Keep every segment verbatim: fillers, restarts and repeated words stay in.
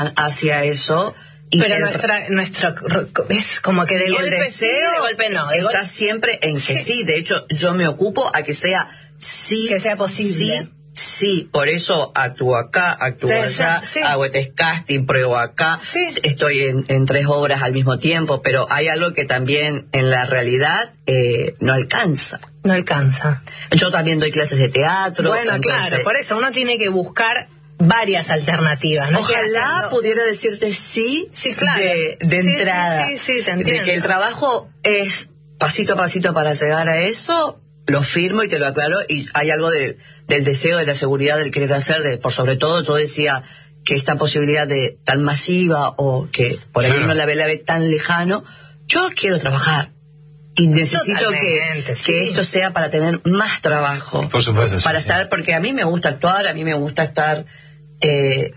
hacia eso. Y pero el, nuestra, nuestro es como que de y golpe el deseo sí, de golpe no. De está golpe... siempre en que sí. sí. De hecho, yo me ocupo a que sea sí. Que sea posible. Sí, sí. Por eso actúo acá, actúo Sí, allá, sí. hago este casting, pruebo acá. Sí. Estoy en, en tres obras al mismo tiempo, pero hay algo que también en la realidad eh, no alcanza. No alcanza. Yo también doy clases de teatro. Bueno, entonces, claro, por eso uno tiene que buscar varias alternativas, ¿no? Ojalá haciendo... pudiera decirte sí, sí claro. de, de sí, entrada. Sí, sí, sí, te entiendo. De que el trabajo es pasito a pasito para llegar a eso, lo firmo y te lo aclaro, y hay algo de, del deseo, de la seguridad, del querer hacer, de, por sobre todo yo decía que esta posibilidad de tan masiva o que por ahí sí. uno la ve, la ve tan lejano, yo quiero trabajar. Y necesito que, sí. que esto sea para tener más trabajo. Por supuesto. Para sí, estar, sí. porque a mí me gusta actuar, a mí me gusta estar eh,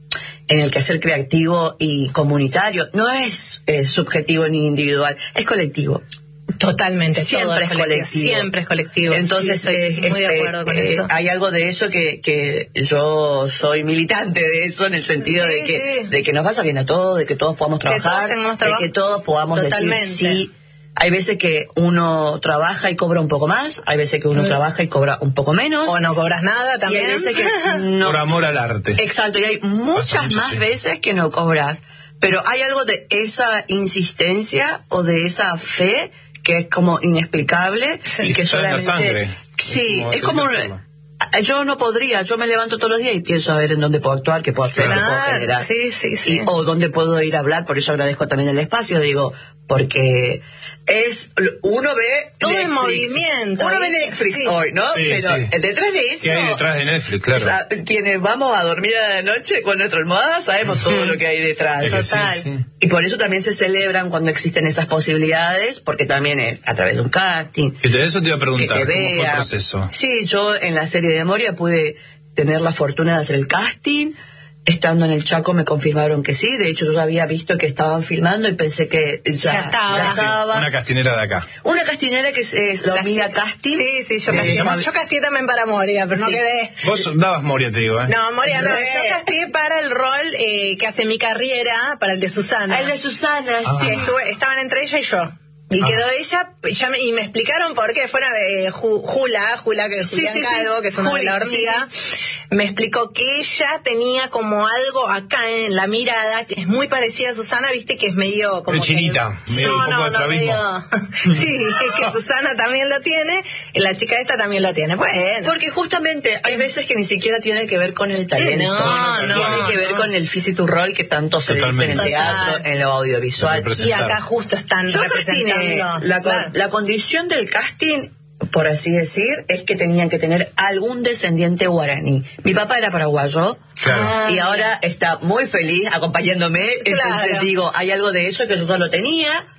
en el quehacer creativo y comunitario. No es eh, subjetivo ni individual, es colectivo. Totalmente, siempre todo es colectivo. colectivo. Siempre es colectivo. Entonces, sí, estoy eh, muy de acuerdo eh, con eh, eso. Hay algo de eso que, que yo soy militante de eso, en el sentido sí, de que sí. de que nos vaya bien a todos, de que todos podamos trabajar, que todos de que todos podamos Totalmente. decir sí. Hay veces que uno trabaja y cobra un poco más, hay veces que uno sí. trabaja y cobra un poco menos. O no cobras nada también. Y hay veces que no. Por amor al arte. Exacto, y hay muchas mucho, más sí. veces que no cobras. Pero hay algo de esa insistencia o de esa fe que es como inexplicable sí. y que está solamente... en la sangre. Sí, es como... es como... Yo no podría, yo me levanto todos los días y pienso a ver en dónde puedo actuar, qué puedo hacer, claro, qué puedo generar. Sí, sí, sí. Y, o dónde puedo ir a hablar, por eso agradezco también el espacio, digo, porque es, uno ve todo Netflix, en movimiento. Uno ve Netflix sí. hoy, ¿no? Sí, pero sí. detrás de eso... ¿Qué hay detrás de Netflix? Claro. O sea, quienes vamos a dormir a la noche con nuestra almohada sabemos todo lo que hay detrás. Es que Total. sí, sí. Y por eso también se celebran cuando existen esas posibilidades, porque también es a través de un casting. Que de eso te iba a preguntar, que te ¿cómo fue vea. el proceso? Sí, yo en la serie de Moria pude tener la fortuna de hacer el casting. Estando en el Chaco me confirmaron que sí. De hecho, yo ya había visto que estaban filmando y pensé que ya, Ya estaba. ya estaba. Una castinera de acá. Una castinera que es, es la hormiga chica- casting. Sí, sí, yo Eh, casté. Fab- Yo casté también para Moria, pero no Sí. quedé. Vos dabas Moria, te digo, ¿eh? No, Moria, no. Re. Yo casté para el rol eh, que hace mi carrera, para el de Susana. Ah, el de Susana, Ah. sí. Sí, estuve, estaban entre ella y yo. Y Ah. quedó ella, ya me, y me explicaron por qué. Fuera de Ju- Jula, Jula, que es Sí, Julián sí, sí. Calvo, que es una de Juli, la hormiga, me explicó que ella tenía como algo acá en la mirada, que es muy parecida a Susana, viste, que es medio como... El chinita, que, medio no, un poco no, de no, estrabismo. medio... Sí, es que Susana también lo tiene, y la chica esta también lo tiene. Bueno. Porque justamente hay veces que ni siquiera tiene que ver con el talento. No, no, tiene que ver no. con el physical role que tanto se dice en el Totalmente. teatro, Total. en lo audiovisual. Lo Y acá justo están Yo castiné, representando... la, con- Claro. la condición del casting, por así decir, es que tenían que tener algún descendiente guaraní. Mi papá era paraguayo Claro. y ahora está muy feliz acompañándome. Entonces Claro. digo, hay algo de eso que yo ya lo tenía.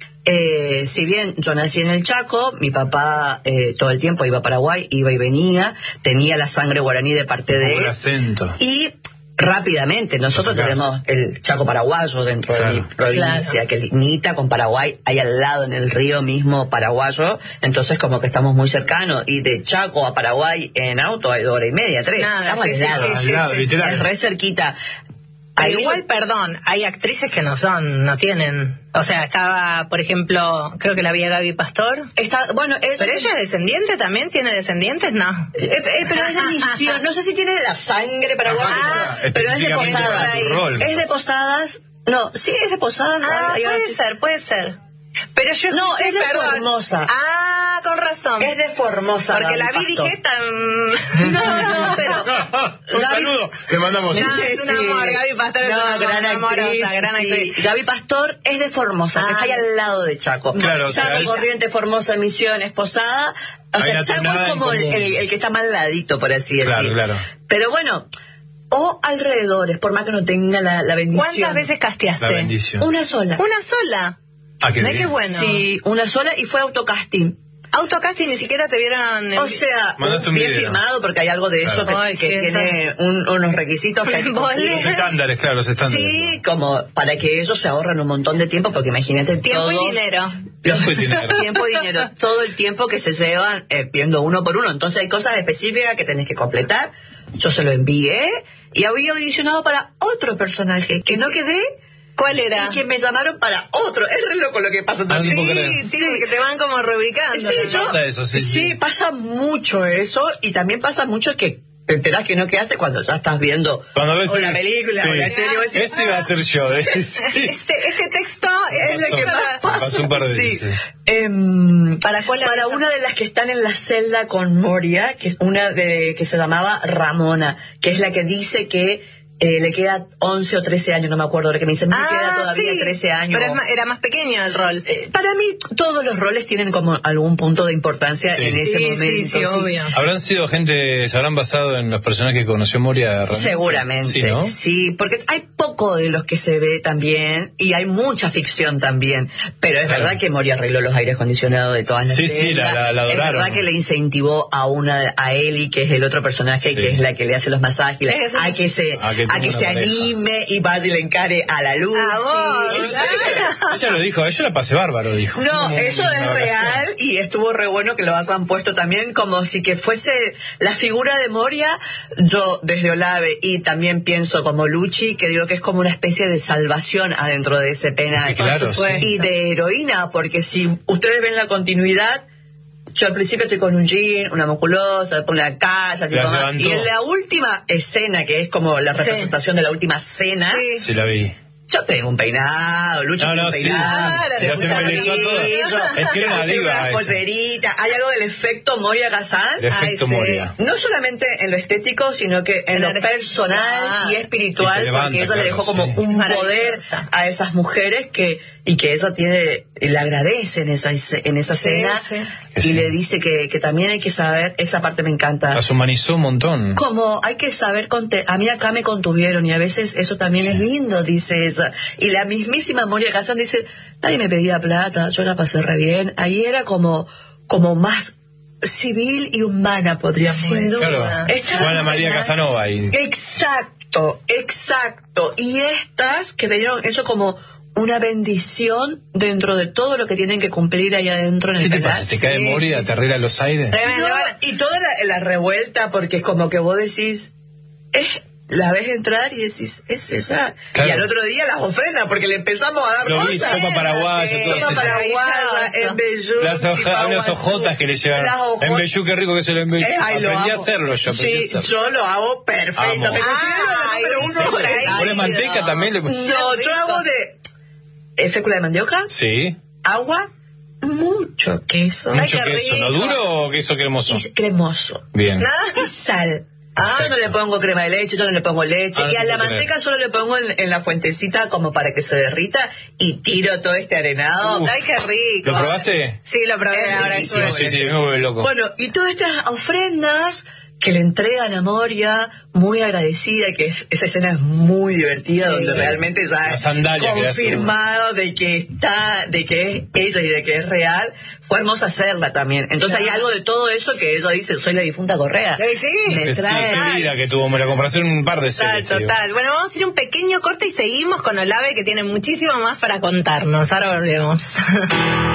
Eh, si bien yo nací en el Chaco, mi papá eh, todo el tiempo iba a Paraguay, iba y venía, tenía la sangre guaraní de parte de Un él. acento. Y rápidamente, nosotros Lo sacás. tenemos el Chaco paraguayo dentro Claro. de mi provincia, Claro. que limita con Paraguay, hay al lado en el río mismo paraguayo, entonces como que estamos muy cercanos, y de Chaco a Paraguay en auto hay dos horas y media, tres, Nada, estamos sí, al sí, lado, sí, Al sí, lado, sí. literal. es re cerquita. Pero Ahí igual, yo- perdón, hay actrices que no son, no tienen. O sea, estaba, por ejemplo, creo que la vi a Gaby Pastor. está, bueno, es, ¿Pero ella es descendiente también? ¿Tiene descendientes? No. Eh, eh, pero es de misión, no sé si tiene la sangre paraguaya, Ah, pero es de específicamente Posadas. para tu rol. Es de Posadas, no, sí, es de Posadas. Ah, hay- hay puede una- ser, puede ser. Pero yo No, escuché, es de perdón. Formosa. Ah, con razón. Es de Formosa. Porque Gaby la vi y Pastor. dije tan... No, no, pero... Un Gaby- saludo, le mandamos. No, es un amor, Gaby Pastor es No, una gran amorosa, actriz, gran sí. actriz. Gaby Pastor es de Formosa, que Ah. está ahí al lado de Chaco. Claro, o sea, Chaco, es- Corrientes, Formosa, Misiones, Posada. O Hay sea, una Chaco tonada es en como el, común. el- el que está mal ladito, por así Claro, decir. claro. Pero bueno, o alrededores, por más que no tenga la, la bendición. ¿Cuántas veces casteaste? La bendición. Una sola. Una sola. Ah, qué Mirá bien. qué bueno. Sí, una sola y fue autocasting. Autocasting ni siquiera te vieron... en O vi- sea, Mandaste un bien video. firmado, porque hay algo de eso Claro. que, Ay, que sí, tiene un- unos requisitos que hay que Vos cumplir. Los estándares, claro, los estándares. Sí, como para que ellos se ahorren un montón de tiempo, porque imagínate Tiempo y todos- dinero. Tiempo y dinero. Tiempo y dinero, todo el tiempo que se llevan eh, viendo uno por uno. Entonces hay cosas específicas que tenés que completar. yo se lo envié y había audicionado para otro personaje que no quedé. ¿Cuál era? Y que me llamaron para otro. Es re loco lo que pasa Ah, también. no puedo Sí, creer. sí, porque te van como reubicando. Sí, ¿no? yo- Pasa eso, sí, sí. pasa mucho eso y también pasa mucho que te enterás que no quedaste cuando ya estás viendo Cuando ves o la el- película sí. o la serie. vos decís, Ese iba a ser yo. Ese sí. Este, este texto es lo Pasó. que más Me pasó un par de Sí. veces. Em, ¿Para cuál la para ves? una de las que están en la celda con Moria, que es una de que se llamaba Ramona, que es la que dice que eh, le queda once o trece años, no me acuerdo, ahora que me dicen, me queda todavía sí, trece años. Pero es más- era más pequeño el rol. Eh, para mí todos los roles tienen como algún punto de importancia Sí. en ese Sí, sí, momento. sí, obvio. ¿Habrán sido gente, se habrán basado en los personajes que conoció Moria realmente? Seguramente, Sí, ¿no? sí, porque hay poco de los que se ve también y hay mucha ficción también, pero es Claro. verdad que Moria arregló los aires acondicionados de todas las Sí, sí, celdas. la- la- la Es adoraron. verdad que le incentivó a una a Eli, que es el otro personaje, Sí. que es la que le hace los masajes, la- Es que a que se a que a tenga que una se pareja. anime y vaya y le encare a la luz. A vos, Sí, Ella, ella lo dijo, yo la pasé bárbaro, dijo. no, Como eso una es vacación. real y estuvo re bueno que lo hayan puesto también como si que fuese la figura de Moria. Yo desde Olave y también pienso como Luchi, que digo que es como una especie de salvación adentro de ese pena Sí, claro, sí. y de heroína, porque si ustedes ven la continuidad, yo al principio estoy con un jean, una musculosa, después la casa, tipo, Las levantó. y en la última escena, que es como la Sí. representación de la última cena, Sí. Sí, la vi. yo tengo un peinado, Lucho No, tiene no, un sí. peinado, Claro, Se se las usa embelezó a todas. brillo, Es que era una hace diva unas esa. polleritas. Hay algo del efecto Moria Kazan, El efecto Ay, sí. Moria. no solamente en lo estético, sino que en En lo la- personal Ah. y espiritual, Y te levanta, porque ella le claro, dejó como sí. un Maravillosa. poder a esas mujeres que y que ella tiene, y le agradece en esa, en esa Sí, cena, sí. Que y sí. le dice que, que también hay que saber, esa parte me encanta. Las humanizó un montón. Como hay que saber, conte a mí acá me contuvieron y a veces eso también es lindo, dice ella. Y la mismísima Moria Kazan dice, nadie me pedía plata, yo la pasé re bien. Ahí era como, como más civil y humana, podríamos Sin decir. duda. Claro, Esta- Juana María Casanova ahí. Exacto, exacto. Y estas que le dieron eso como una bendición dentro de todo lo que tienen que cumplir ahí adentro en el ¿Qué te canal. pasa? ¿Te cae Sí. Moria? ¿Te arregla los aires? Tremendo. No, y toda la, la revuelta, porque es como que vos decís, es, la ves entrar y decís, es esa. Claro. Y al otro día las ofrendas, porque le empezamos a dar Lo vi, cosas. sopa paraguaya, Sí, todo Sopa eso. paraguaya, Maravilloso. embellú, Las hoja- chipaguazú, unas hojotas que le llevan. las hojotas. Embellú, qué rico que se lo embellú. Eh, ay, lo Aprendí a amo. hacerlo yo. aprendí a Sí, hacerlo. yo lo hago perfecto. Amo. Me considero la Ay, número sí, uno. por ahí. Ay, ¿Pones manteca también? Le... No, Qué yo rico. hago de eh, fécula de mandioca, Sí. agua, mucho queso Ay, Mucho qué queso. ¿No rico. duro o queso cremoso? y cremoso. Bien. ¿No? Y sal. Ah, Yo no le pongo crema de leche, yo no le pongo leche. Ah, y a no la puedo creer. manteca solo le pongo en, en la fuentecita como para que se derrita y tiro todo este arenado. Uf. Ay, qué rico. ¿Lo probaste? Sí, lo probé. Es Ahora riquísimo. Sí, sí, sí, me vuelve loco. Bueno, y todas estas ofrendas que le entregan a Moria, muy agradecida, que es, esa escena es muy divertida, Sí, donde sí. realmente ya La es sandalia que le hace confirmado de que está, de que es ella y de que es real. Fue hermosa hacerla también. Entonces Claro. hay algo de todo eso que ella dice, soy la difunta Correa. Sí, sí. Me Que sí, trae- qué vida que tuvo, me la compré hace un par de Total, series. te digo. total. Bueno, vamos a ir a un pequeño corte y seguimos con Olave, que tiene muchísimo más para contarnos. Ahora volvemos.